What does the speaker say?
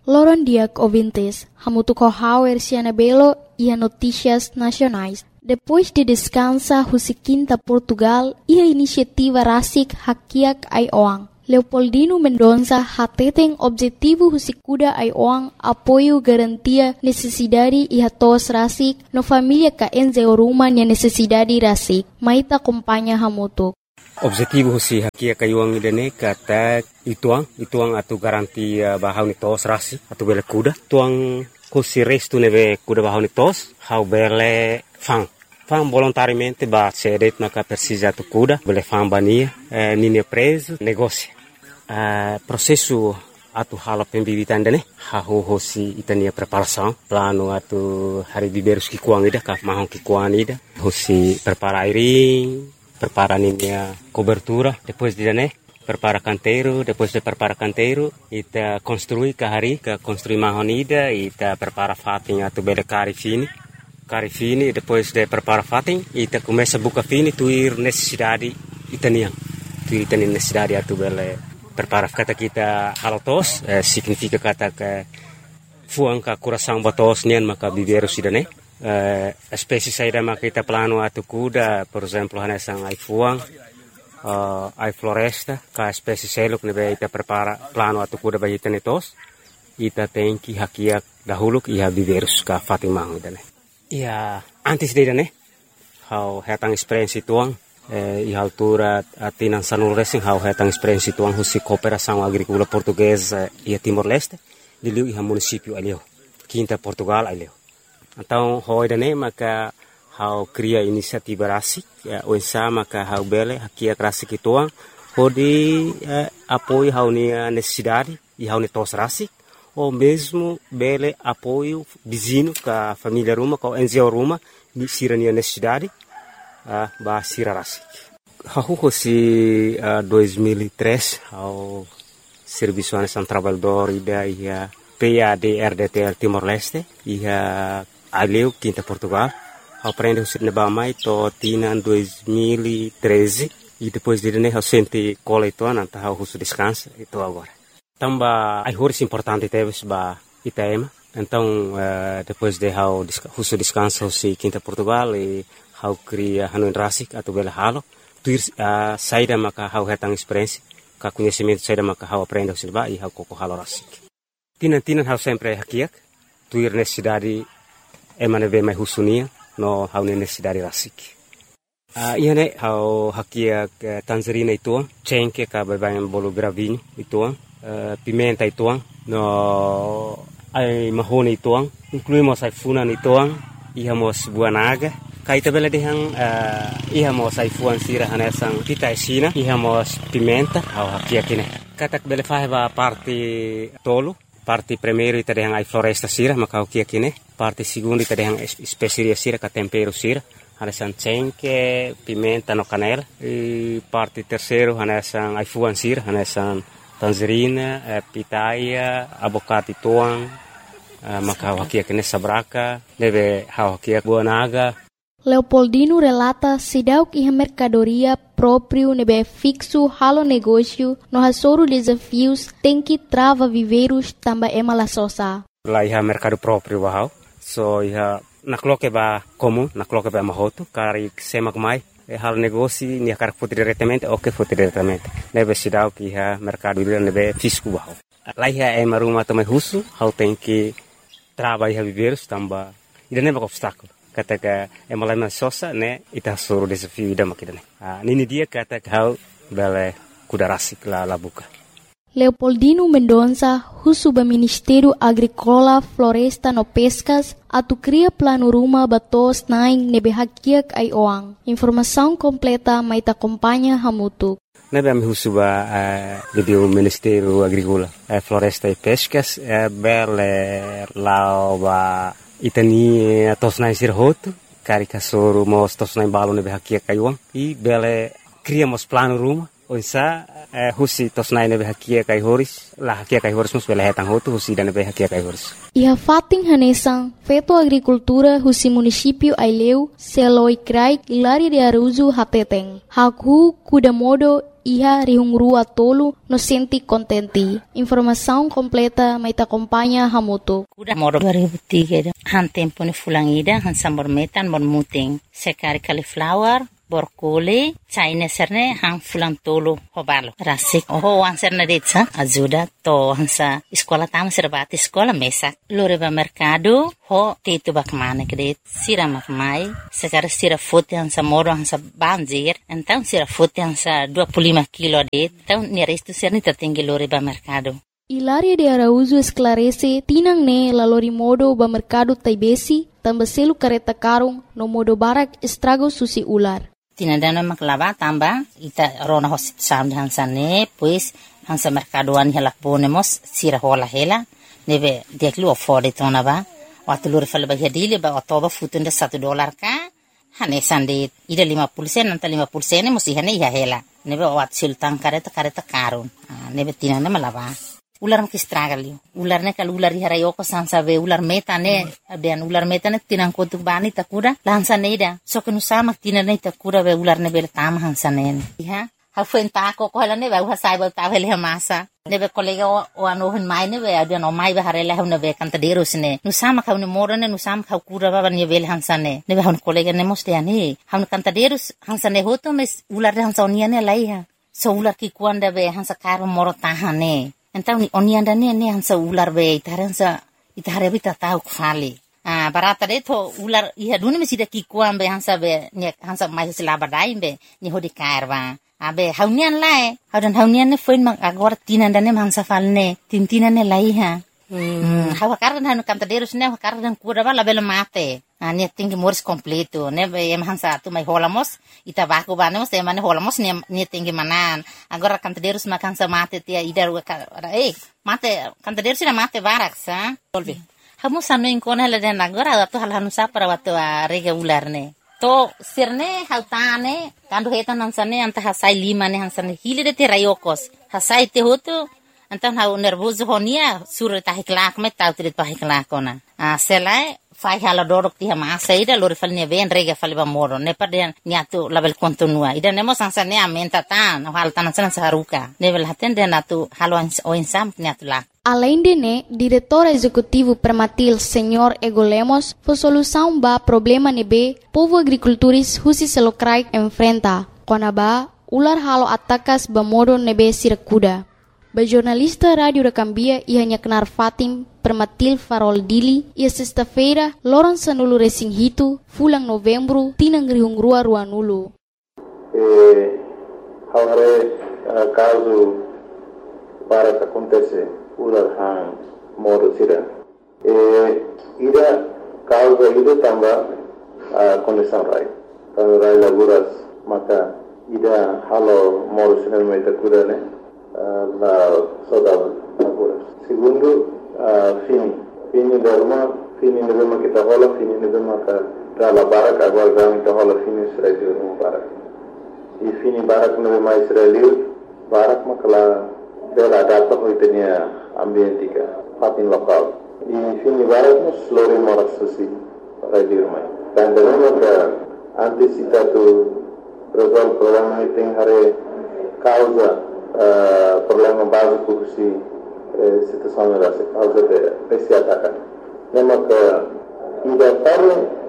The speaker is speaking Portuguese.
Loron Diak ouvintes, hamutu kohau Erciana Belo e notícias nacionais. Depois de descansa Husiquinta Portugal e a iniciativa Rasik Hakiak Aioang. Leopoldino Mendonça hateten objetivo Husikuda Aioang apoio garantia necessidade e hatos Rasik no família ka enzeo ruma nia necessidade Rasik. Maita acompanha hamutu. Objetivo si hakia kayuang idane kata ituang atu garantia bahau ni tos rasi atu bele kuda tuang kusi restu neve kuda bahau ni tos hau bele fang volontariamente ba sedet naka precisa tu kuda bele fang bania nini preso negócio processo atu hala pembibitan dane hau hosi itania preparação plano atu hari biberus ki kuang ida ka mahong ki kuang ida hosi prepara airing prepara a cobertura, depois de prepara canteiro, depois de prepara canteiro, ita construi construi mahonida, ita prepara fating atu bele cari fini, depois de prepara fating, ita começa buka fini, tuir necessidade itaniang, tuir itani necessidade atu bele prepara kata kita halotos, significa kata que fuang ka coração batos nian maka biberu sidane. Espécie saída makita plano atu kuda, por exemplo, hanesang ai fuang, ai floresta, ka espécie seluk nebe ita prepara plano atu kuda bagi tenetos, ita tenki hakiak dahuluk iha biverus ka fatimang idane. Ia antes de idane, hau hetang experiência tuang, iha altura atinan sanul racing hau hetang experiência tuang husi cooperação agrícola portuguesa ia Timor-Leste, diliu iha município aleu, Quinta Portugal aleu. Então, hoidane maka hau cria inisiativa rasik, oensa maka hau bele hakia rasik ituang, hodi apoio hau nia necessidade e hau tos rasik, ou mesmo bele apoio vizinho ka família ruma, ka enzeo ruma, ni sira nia necessidade, ba sira rasik. Hau hosi 2003 hau serviço anesan trabalhador ida ia PAD-RDTL Timor-Leste, ia aleu Quinta Portugal, aprende o cinema mais to tina 2013 e depois de né eu senti cola e toa nanta o russo descansa e tô agora. Tamba ai horas importante teve ba Itaema, então depois de o russo descansa o Quinta Portugal e hau cria hanuin rasik atau bela halo, tuir saída maka hau hetang experiência, ka conhecimento saída maka hau aprende o cinema e hau koko halo rasik. Tinan hau sempre hakiak, tuir necessidade emaneve mai husunia no hau necessidade rasik. Iane hau hakiak tangerina ituang, cengke ka babayan bolo gravinho ituang, pimenta ituang, no ai mahone ituang, incluímos ai funan ituang, ihamos buah naga, kaita bela dehang ihamos ai fuan sira hanesang kita esina, ihamos pimenta hau hakiak ine. Katak bele faheba parte tolo, parte primeiro ita dehang ai floresta sira maka kia kine, parte segundo ita dehang especiaria sira ka tempero sira, hanesan cengke, pimenta no canela, e parte terceiro hanesan ai fuan sira, hanesan tangerina, pitaia, abocate tuang, maka kia kine sabraka, deve kia buah naga. Leopoldino relata sidauk iha mercadoria próprio nebe fixo halo negócio no hasoro desafios tem que trava viveiros tamba emala sosa. Lá iha mercado próprio bahau, so iha nakloke ba comum, nakloke ba mahoto, kari semak mai, halo negócio ni kar foto diretamente ou que foto diretamente. Nebe sidauk iha mercado nebe fisco bahau. Lá iha maruma também russo, hau tem que trava iha viveiros tamba, ida nebe obstáculo. Kata ka emalama sosa ne ita suru desafio ida makidane. Nini dia kata kau bele kuda rasik la buka. Leopoldino Mendonça, husuba Ministério Agrícola, Floresta no Pescas, atu cria plano ruma batos naing nebe hakiak ai oang. Informação completa mai ta acompanha hamutu. Nebe ami husuba o Ministério Agrícola, Floresta e Pescas, bele lauba itani tosnai sirhoto, karika soro mos tosnai balo nebe hakia kaiuang, e bele criamos plano ruma, onsa husi tosnai nebe hakia kai horis, la hakia kai horis mus bele hetang hoto husi dan nebe hakia kai horis. Iha fating hanesang, feto agricultura husi município Aileu, Seloi Krai, Ilari de Aruzu Hateteng. Haku kuda modo ia rihungrua tolu no senti contenti. Informação completa mai te acompanha hamutu. Kuda moro 2003 han tempo ni fulangida han sambor metan mor muting sekari cauliflower borkoli China serne han fulang tolu hobalo rasik wan serne detsa ajuda to hansa sekolah tam serbati sekolah mesak loreba mercado ho tetu bakmane kredit sira makmai sekar sira fote hansa moro hansa banjir então sira fote hansa 25 kilo det então ni resto serne tatinggi loreba mercado. Hilaria de Araújo esclarece tinang ne lalori modo ba mercado taibesi tambaselu kareta karung no modo barak estrago susi ular. Tinadana maklava tamba ita rona hosit sam hansane pues hansa mercadoan hela ponemos sira hola hela nebe deklu afford tona ba watulur fal ba hadile ba otoba futunda $1 ka hane sande ida 50% nanta 50% musi hane ya hela nebe wat sultan kareta karun nebe tinana malava ular makistragali ular ne kal ular harayoko sansa ve ular metane aden ular metane tinang kotuk bani takura lansa neida so kenu sama tinane takura ve ular ne bel tam hansanen ha ha fenta ko hala ne ve hasai ba ta vele masa ne be kolega o ano hen mai ne ve aden o mai ba harela hune ve kanta derus ne nu sama khaune morane nu sama khakura ba ne vel hansane ne ve hun kolega ne moste ani hun kanta derus hansane hoto mes ular hansonia ne laiha so ular ki kuanda ve hansa karo moro tahane. Então onianda ne hansa ular be itare bita tau kfali barata de to ular iha duni mesida ki kuambe hansa be ne hansa mai sila badai be ni hodi karwa abe haunian lae haunian ne foin mang agora tinanda ne hansa falne tintina ne laiha hawa kardan hanu kantaderos ne kardan kuda bala bela mate ne tinggi mors completo ne be hansa tu mai holamos ita baku banemos te mane holamos ne tinggi manan agora kantaderos makan sa mate tia idar mate kantaderos ina mate baraksa volve hamu sanu inkona la den agora tu hal hanu sa para watu rega ularne to sirne hautane kandu hetan hansane anta hasai lima ne hansane hilide te rayokos hasai te hotu antan hau nervoso honia sur ta hiklak me tau trit pa hiklakona selai fai hala dorok ti ma saida lor falne ven rega falba moro ne perden niatu label kontinua ida nemo sansane amenta tan hal tan san saruka level haten den atu halo o insam niatu la. Além de ne, diretor executivo Permatil Senhor Ego Lemos, foi solução ba problema nebe povo agricultores husi selokrai enfrenta. Konaba ular halo atakas ba modo nebe sirakuda. Ba jornalista Radio da Cambia ia nyaknar Fatim Permatil Farol Dili ia sexta-feira loron sanulu resing hitu fulang novembro tinang rihungrua ruanulu. Haware caso para que acontece ular hang modo sira ida causa ida tamba condição rai kalau rai laguras maka ida halo modo sira mai takuda ne la soda laguras segundo fini derma kita hola fini derma ka dala barak agora kita hola fini sira derma barak e fini barak no mais israeli barak makala dela data hoitenia ambientika fatin lokal di sini barat slore moras susi radio mai dan dengan ke antisita tu resolve problema iting hare causa problema básico si situação era causa de esse ataque nema que ida para